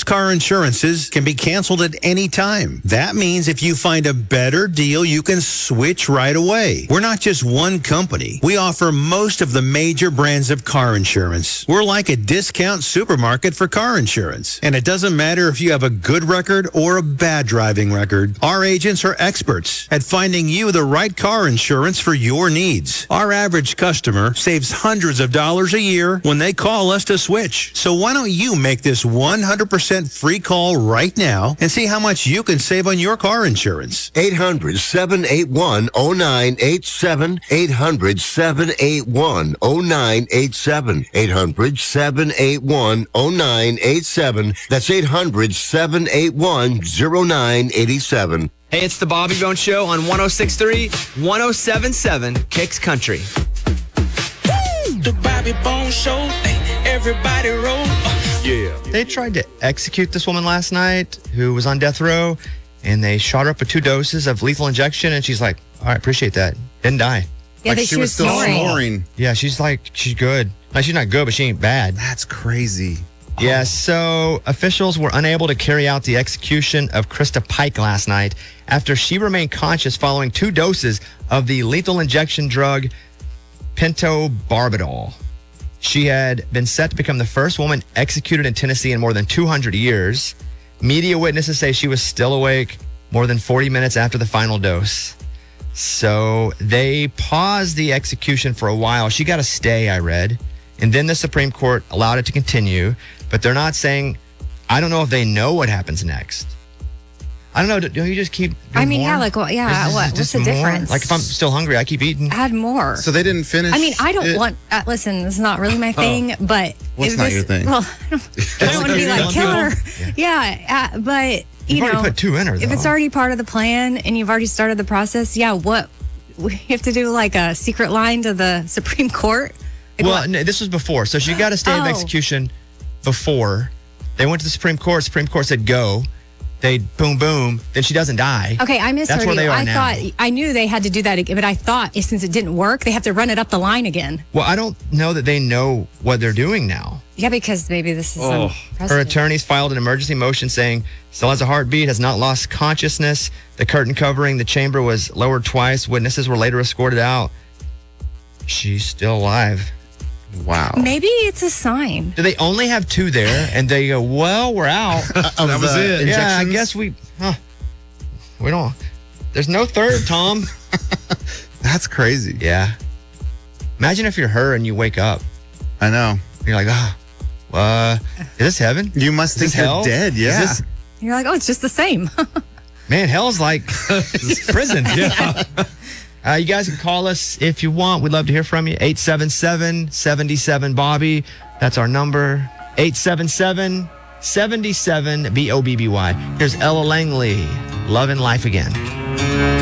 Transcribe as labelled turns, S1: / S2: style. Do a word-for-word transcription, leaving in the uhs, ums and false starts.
S1: car insurances can be canceled at any time. That means if you find a better deal, you can switch right away. We're not just one company. We offer most of the major brands of car insurance. We're like a discount supermarket for car insurance. And it doesn't matter if you have a good record or a bad driving record. Our agents are experts at finding you the right car insurance for your needs. Our average customer saves hundreds of dollars a year when they call us to switch. So why don't you make this one hundred percent free call right now and see how much you can save on your car insurance?
S2: eight hundred, seven eight one, oh nine eight seven. eight hundred, seven eight one, oh nine eight seven. eight hundred, seven eight one, oh nine eight seven. That's eight hundred, seven eight one, oh nine eight seven.
S3: Hey, it's the Bobby Bones Show on one oh six point three, one oh seven point seven Kicks Country.
S4: The Bobby Bones Show, everybody roll.
S3: Yeah.
S5: They tried to execute this woman last night who was on death row, and they shot her up with two doses of lethal injection, and she's like, all right, appreciate that. Didn't die.
S6: Yeah,
S7: like
S6: they,
S7: she,
S6: she
S7: was, still
S6: snoring.
S7: snoring.
S5: Yeah, she's like, she's good. Like, she's not good, but she ain't bad.
S7: That's crazy.
S5: Yeah, so officials were unable to carry out the execution of Krista Pike last night after she remained conscious following two doses of the lethal injection drug pentobarbital. She had been set to become the first woman executed in Tennessee in more than two hundred years. Media witnesses say she was still awake more than forty minutes after the final dose. So they paused the execution for a while. She got a stay, I read. And then the Supreme Court allowed it to continue. But they're not saying, I don't know if they know what happens next. I don't know. Do you just keep doing
S6: I mean,
S5: more?
S6: yeah, like, well, yeah,
S5: Is this
S6: what,
S5: just
S6: what's the
S5: more?
S6: difference?
S5: Like, if I'm still hungry, I keep eating.
S6: Add more.
S7: So they didn't finish.
S6: I mean, I don't
S7: it?
S6: want, uh, listen, this is not really my thing, but.
S7: What's
S6: if
S7: not
S6: this-
S7: your thing?
S6: Well, I don't, I don't want to be like, kill her. Yeah, uh, but, you
S5: You've
S6: know.
S5: already put two in her,
S6: if it's
S5: though.
S6: already part of the plan and you've already started the process, yeah, what? We have to do like a secret line to the Supreme Court? Like,
S5: Well,
S6: what?
S5: no, this was before. So she got a stay of
S6: Oh.
S5: execution before. They went to the Supreme Court. Supreme Court said go. They boom, boom. Then she doesn't die.
S6: Okay, I misheard
S5: That's where
S6: you.
S5: they are
S6: I
S5: now.
S6: thought, I knew they had to do that, again, but I thought since it didn't work, they have to run it up the line again.
S5: Well, I don't know that they know what they're doing now.
S6: Yeah, because maybe this is some
S5: Her
S6: precedent.
S5: attorneys filed an emergency motion saying still has a heartbeat, has not lost consciousness. The curtain covering the chamber was lowered twice. Witnesses were later escorted out. She's still alive.
S7: Wow.
S6: Maybe it's a sign.
S5: Do they only have two there? And they go, well, we're out.
S7: That was it.
S5: Yeah, I guess we, huh, we don't, there's no third, Tom.
S7: That's crazy.
S5: Yeah. Imagine if you're her and you wake up.
S7: I know.
S5: You're like, oh, uh, is this heaven?
S7: You must
S5: Is
S7: think
S5: this
S7: you're
S5: hell?
S7: dead.
S5: Is
S7: Yeah.
S5: this-
S6: You're like, oh, it's just the same.
S5: Man, hell's like prison. Yeah. Uh, you guys can call us if you want. We'd love to hear from you. eight seven seven, seven seven, Bobby. That's our number. eight seven seven, seven seven, B O B B Y. Here's Ella Langley, Love and Life Again.